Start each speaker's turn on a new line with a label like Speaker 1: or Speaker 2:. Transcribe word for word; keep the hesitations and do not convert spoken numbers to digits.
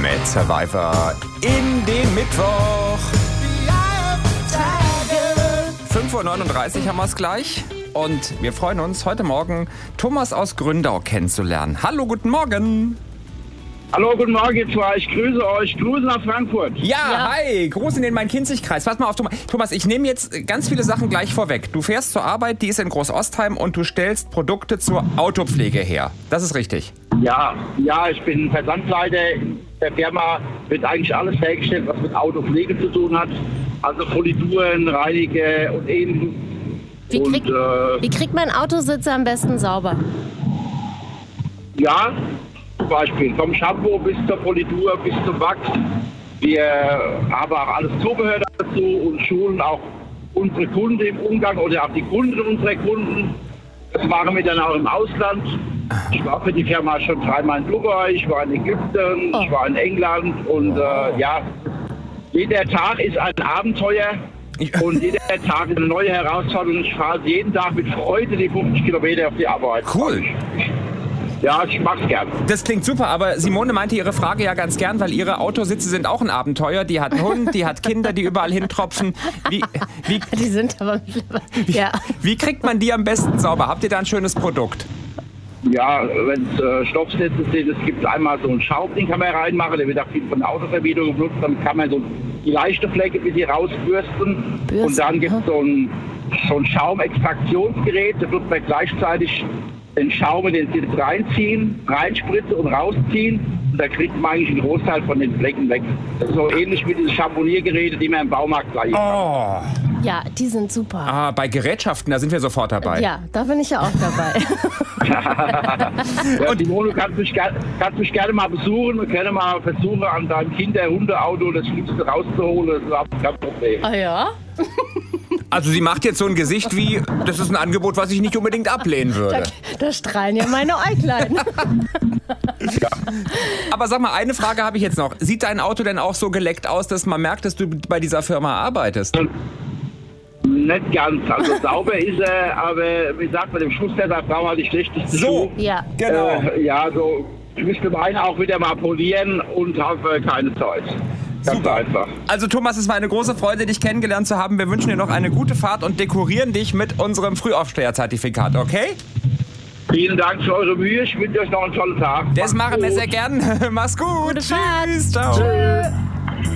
Speaker 1: mit Survivor in den Mittwoch. fünf Uhr neununddreißig haben wir es gleich. Und wir freuen uns, heute Morgen Thomas aus Gründau kennenzulernen. Hallo, guten Morgen.
Speaker 2: Hallo, guten Morgen, ihr zwei. Ich grüße euch. Grüße nach Frankfurt.
Speaker 1: Ja, ja. Hi. Gruß in den Main-Kinzig-Kreis. Pass mal auf, Thomas. Thomas, ich nehme jetzt ganz viele Sachen gleich vorweg. Du fährst zur Arbeit, die ist in Großostheim, und du stellst Produkte zur Autopflege her. Das ist richtig?
Speaker 2: Ja, ja, ich bin Versandleiter. In der Firma wird eigentlich alles hergestellt, was mit Autopflege zu tun hat. Also Polituren, Reinige und ähnliches.
Speaker 3: Wie, krieg,
Speaker 2: und, äh,
Speaker 3: wie kriegt man Autositze am besten sauber?
Speaker 2: Ja, zum Beispiel vom Shampoo bis zur Politur, bis zum Wachs. Wir haben auch alles Zubehör dazu und schulen auch unsere Kunden im Umgang oder auch die Kunden unserer Kunden. Das machen wir dann auch im Ausland. Ich war für die Firma schon dreimal in Dubai, ich war in Ägypten,
Speaker 3: oh.
Speaker 2: ich war in England und äh, ja, jeder Tag ist ein Abenteuer. Und jeder Tag ist eine neue Herausforderung. Ich fahre jeden Tag mit Freude die fünfzig Kilometer auf die Arbeit.
Speaker 1: Cool.
Speaker 2: Ja, ich mag's gern.
Speaker 1: Das klingt super, aber Simone meinte ihre Frage ja ganz gern, weil ihre Autositze sind auch ein Abenteuer. Die hat einen Hund, die hat Kinder, die überall hintropfen. Wie, wie,
Speaker 3: Die sind aber...
Speaker 1: wie,
Speaker 3: Ja.
Speaker 1: wie kriegt man die am besten sauber? Habt ihr da ein schönes Produkt?
Speaker 2: Ja, wenn es äh, Stoffsätze sind, es gibt einmal so einen Schaum, den kann man reinmachen, der wird auch viel von der Autovermietung benutzt, damit kann man so die leichte Flecke ein bisschen rausbürsten.
Speaker 3: Bürsten,
Speaker 2: und dann gibt es
Speaker 3: ja.
Speaker 2: so ein, so ein Schaumextraktionsgerät, da wird man gleichzeitig den Schaum in den Sitz reinziehen, reinspritzen und rausziehen. Und da kriegt man eigentlich einen Großteil von den Flecken weg. Das ist so ähnlich wie diese Champoniergeräte, die man im Baumarkt gleich hat.
Speaker 1: Oh.
Speaker 3: Ja, die sind super.
Speaker 1: Ah, bei Gerätschaften, da sind wir sofort dabei.
Speaker 3: Ja, da bin ich ja auch dabei.
Speaker 2: Ja, Simone, du kannst mich, kannst mich gerne mal besuchen. Wir können mal versuchen, an deinem Kinder-Hunde-Auto das Schlimmste rauszuholen. Das ist überhaupt kein Problem.
Speaker 3: Ah ja?
Speaker 1: Also sie macht jetzt so ein Gesicht wie, das ist ein Angebot, was ich nicht unbedingt ablehnen würde.
Speaker 3: Da, da strahlen ja meine Äuglein.
Speaker 2: Ja.
Speaker 1: Aber sag mal, eine Frage habe ich jetzt noch. Sieht dein Auto denn auch so geleckt aus, dass man merkt, dass du bei dieser Firma arbeitest?
Speaker 2: Nicht ganz. Also sauber ist er, aber wie gesagt, bei dem Schusstester brauchen wir die schlechteste
Speaker 1: So,
Speaker 2: Schuhe.
Speaker 3: Ja.
Speaker 1: genau.
Speaker 2: Äh, ja, so. Ich müsste meinen auch wieder mal polieren und habe keine Zeit. Ganz
Speaker 1: Super.
Speaker 2: einfach.
Speaker 1: Also Thomas, es war eine große Freude, dich kennengelernt zu haben. Wir wünschen dir noch eine gute Fahrt und dekorieren dich mit unserem Frühaufsteherzertifikat, okay?
Speaker 2: Vielen Dank für eure Mühe. Ich wünsche euch noch einen tollen Tag.
Speaker 1: Das
Speaker 2: Macht's
Speaker 1: machen wir
Speaker 2: gut.
Speaker 1: sehr gern. Mach's gut.
Speaker 3: Gute Fahrt.
Speaker 1: Tschüss. Ciao.
Speaker 3: Tschüss.